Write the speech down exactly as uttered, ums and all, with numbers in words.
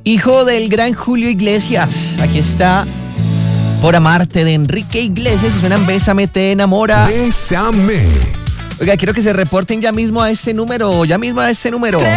Hijo del gran Julio Iglesias. Aquí está Por Amarte de Enrique Iglesias. Y suenan Bésame, te enamora. Bésame. Oiga, quiero que se reporten ya mismo a este número, ya mismo a este número.